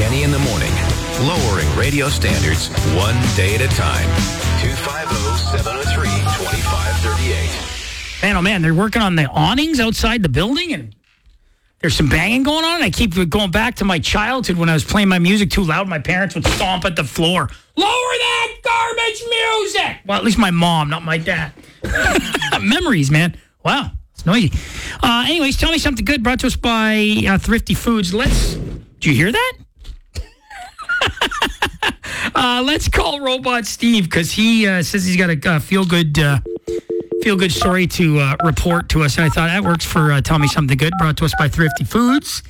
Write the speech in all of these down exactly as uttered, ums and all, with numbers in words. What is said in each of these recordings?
Kenny in the morning, lowering radio standards one day at a time. two five zero, seven zero three, two five three eight. Man, oh man, they're working on the awnings outside the building, and there's some banging going on. I keep going back to my childhood when I was playing my music too loud. My parents would stomp at the floor. Lower that garbage music! Well, at least my mom, not my dad. Memories, man. Wow, it's noisy. Uh, anyways, tell me something good brought to us by uh, Thrifty Foods. Let's... Do you hear that? uh, let's call Robot Steve, because he uh, says he's got a uh, feel-good... Uh, feel-good story to uh, report to us, and I thought that works for uh, Tell Me Something Good, brought to us by Thrifty Foods.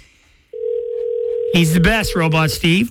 He's the best, Robot Steve.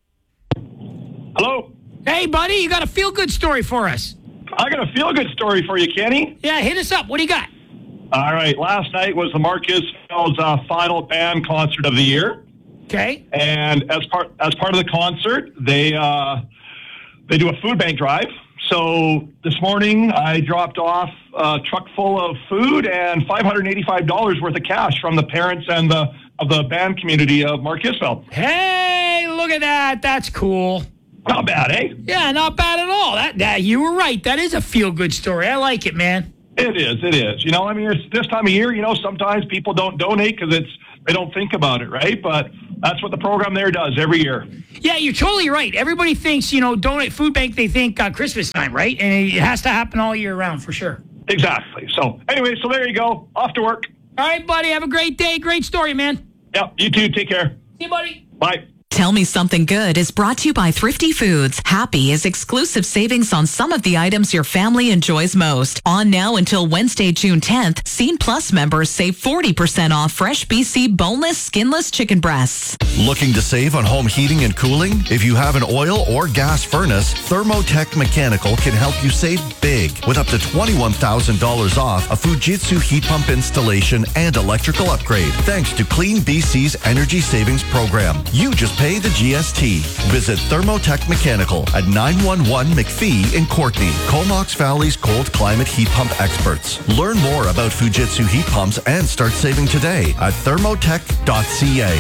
Hello. Hey, buddy, you got a feel-good story for us. I got a feel-good story for you, Kenny. Yeah, hit us up. What do you got? All right. Last night was the Marcus Phelps uh, final band concert of the year. Okay. And as part as part of the concert, they uh, they do a food bank drive. So this morning, I dropped off a truck full of food and five hundred eighty-five dollars worth of cash from the parents and the of the band community of Mark Isfeld. Hey, look at that. That's cool. Not bad, eh? Yeah, not bad at all. That, that you were right. That is a feel-good story. I like it, man. It is. It is. You know, I mean, it's this time of year, you know, sometimes people don't donate because it's they don't think about it, right? But that's what the program there does every year. Yeah, you're totally right. Everybody thinks, you know, donate food bank, they think uh, Christmas time, right? And it has to happen all year round for sure. Exactly. So anyway, so there you go. Off to work. All right, buddy. Have a great day. Great story, man. Yep. You too. Take care. See you, buddy. Bye. Tell Me Something Good is brought to you by Thrifty Foods. Happy is exclusive savings on some of the items your family enjoys most. On now until Wednesday, June tenth, Scene Plus members save forty percent off fresh B C boneless, skinless chicken breasts. Looking to save on home heating and cooling? If you have an oil or gas furnace, Thermotech Mechanical can help you save big with up to twenty-one thousand dollars off a Fujitsu heat pump installation and electrical upgrade. Thanks to Clean B C's energy savings program. You just pay the G S T. Visit Thermotech Mechanical at nine one one McPhee in Courtney, Comox Valley's cold climate heat pump experts. Learn more about Fujitsu heat pumps and start saving today at thermotech dot c a.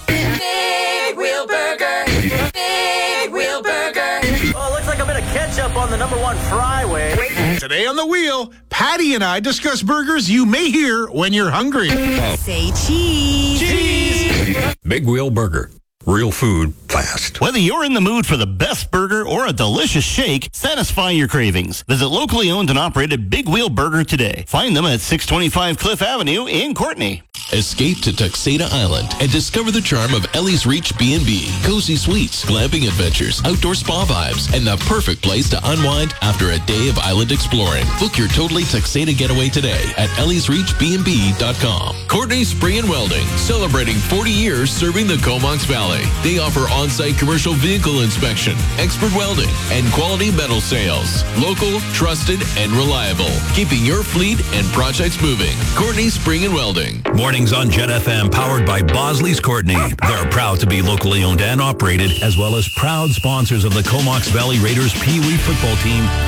Big Wheel Burger. Big Wheel Burger. Oh, looks like a bit of ketchup on the number one Fryway. Today on The Wheel, Patty and I discuss burgers you may hear when you're hungry. Say cheese. Cheese. Big Wheel Burger. Real food, fast. Whether you're in the mood for the best burger or a delicious shake, satisfy your cravings. Visit locally owned and operated Big Wheel Burger today. Find them at six twenty-five Cliff Avenue in Courtney. Escape to Tuxedo Island and discover the charm of Ellie's Reach B and B. Cozy suites, glamping adventures, outdoor spa vibes, and the perfect place to unwind after a day of island exploring. Book your totally Tuxedo getaway today at ellies reach b and b dot com. Courtney Spring and Welding, celebrating forty years serving the Comox Valley. They offer on-site commercial vehicle inspection, expert welding, and quality metal sales. Local, trusted, and reliable. Keeping your fleet and projects moving. Courtney Spring and Welding. Mornings on Jet F M, powered by Bosley's Courtney. They're proud to be locally owned and operated, as well as proud sponsors of the Comox Valley Raiders Pee Wee football team.